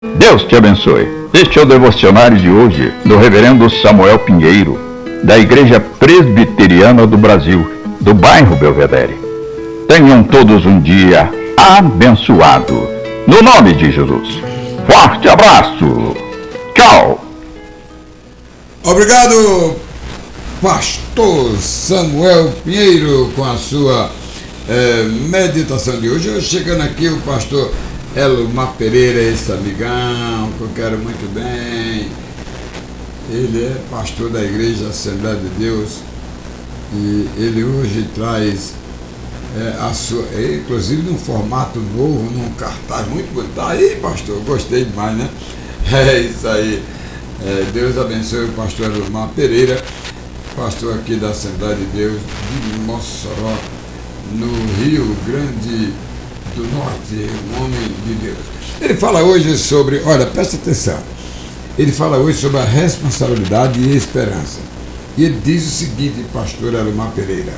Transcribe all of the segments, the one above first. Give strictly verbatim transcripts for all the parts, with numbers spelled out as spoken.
Deus te abençoe. Este é o devocionário de hoje do reverendo Samuel Pinheiro, da Igreja Presbiteriana do Brasil, do bairro Belvedere. Tenham todos um dia abençoado, no nome de Jesus. Forte abraço. Tchau. Obrigado, pastor Samuel Pinheiro, com a sua eh, meditação de hoje. Hoje chegando aqui o pastor Elomar Pereira, esse amigão que eu quero muito bem. Ele é pastor da Igreja Assembleia de Deus e ele hoje traz é, a sua, é, inclusive num formato novo, num cartaz muito bonito. Tá aí, pastor, gostei demais, né? É isso aí. É, Deus abençoe o pastor Elomar Pereira, pastor aqui da Assembleia de Deus de Mossoró, no Rio Grande do Norte, um homem de Deus. Ele fala hoje sobre, olha, presta atenção, ele fala hoje sobre a responsabilidade e a esperança. E ele diz o seguinte, pastor Elomar Pereira: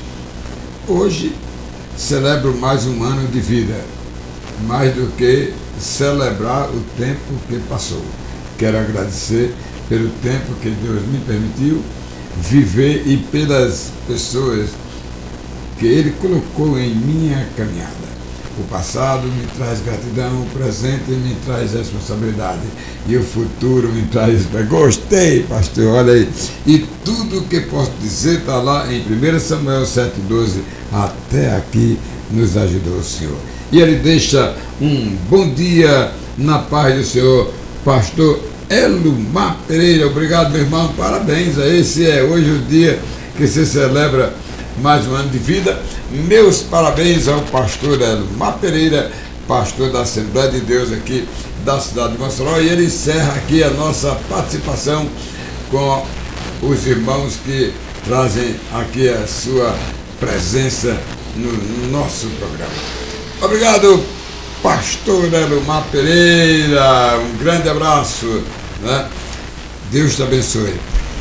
hoje celebro mais um ano de vida, mais do que celebrar o tempo que passou. Quero agradecer pelo tempo que Deus me permitiu viver e pelas pessoas que Ele colocou em minha caminhada. O passado me traz gratidão, o presente me traz responsabilidade e o futuro me traz... Gostei, pastor, olha aí. E tudo que posso dizer está lá em primeiro Samuel sete, doze. Até aqui nos ajudou o Senhor. E ele deixa um bom dia na paz do Senhor, pastor Elomar Pereira. Obrigado, meu irmão, parabéns. Esse é hoje o dia que se celebra mais um ano de vida. Meus parabéns ao pastor Elomar Pereira, pastor da Assembleia de Deus aqui da cidade de Mossoró, e ele encerra aqui a nossa participação com os irmãos que trazem aqui a sua presença no nosso programa. Obrigado, pastor Elomar Pereira, um grande abraço, né? Deus te abençoe.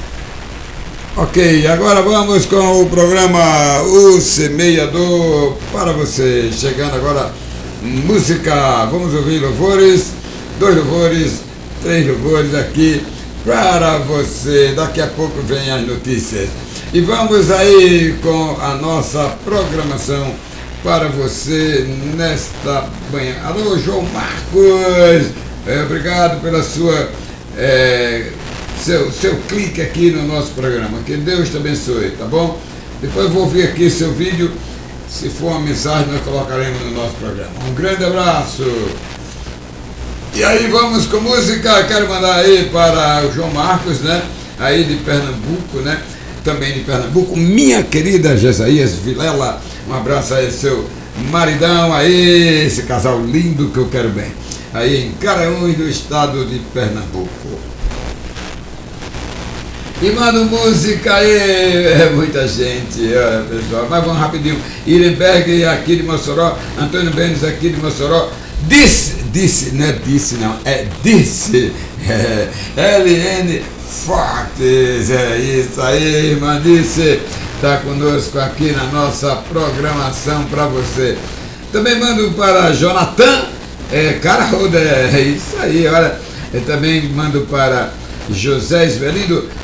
Ok, agora vamos com o programa O Semeador para você. Chegando agora, música. Vamos ouvir louvores, dois louvores, três louvores aqui para você. Daqui a pouco vem as notícias. E vamos aí com a nossa programação para você nesta manhã. Alô, João Marcos, é, obrigado pela sua... É, Seu, seu clique aqui no nosso programa. Que Deus te abençoe, tá bom? Depois eu vou ouvir aqui seu vídeo. Se for uma mensagem, nós colocaremos no nosso programa. Um grande abraço. E aí vamos com música. Quero mandar aí para o João Marcos, né? Aí de Pernambuco, né? Também de Pernambuco. Minha querida Jesaías Vilela. Um abraço aí, seu maridão aí, esse casal lindo que eu quero bem. Aí em Caraúns, do estado de Pernambuco. E manda música aí, é muita gente, é, pessoal. Mas vamos rapidinho. Irenberg aqui de Mossoró, Antônio Benes aqui de Mossoró. Disse, disse, não é disse não, é disse. É, L N Fortes, é isso aí, irmã Disse. Está conosco aqui na nossa programação para você. Também mando para Jonathan, é, Caraúda, é isso aí, olha. Eu também mando para José Esvelindo,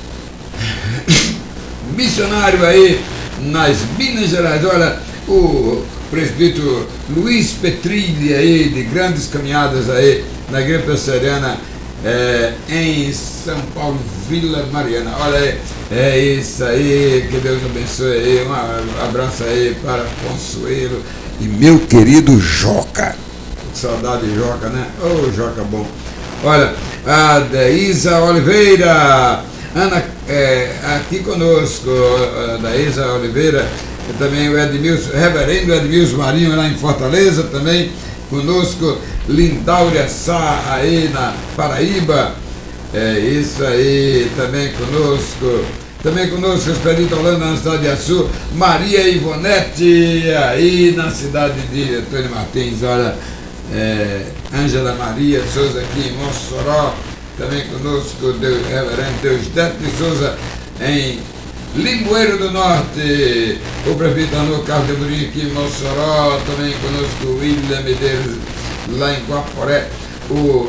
missionário aí nas Minas Gerais. Olha, o presbítero Luiz Petrilli aí, de grandes caminhadas aí na Igreja Presbiteriana é, em São Paulo, Vila Mariana. Olha aí, é isso aí, que Deus abençoe aí. Um abraço aí para Consuelo e meu querido Joca. Saudade de Joca, né? Ô, oh, Joca bom. Olha, a Deísa Oliveira, Ana, é, aqui conosco, a Daísa Oliveira, também o Edmilson, reverendo Edmilson Marinho lá em Fortaleza, também conosco, Lindáurea Sá aí na Paraíba, é isso aí, também conosco, também conosco, Expedito Holanda na cidade de Açu, Maria Ivonete aí na cidade de Antônio Martins, olha, Ângela é, Maria de Souza aqui em Mossoró, também conosco o Deus, reverendo Deusdete de Souza em Limoeiro do Norte, o prefeito Anô Carlos de Murim aqui em Mossoró, também conosco o William Medeiros lá em Guaporé, o